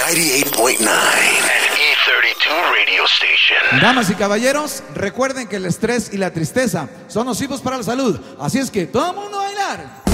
98.9 E32 Radio Station. Damas y caballeros, recuerden que el estrés y la tristeza son nocivos para la salud. Así es que todo el mundo a bailar.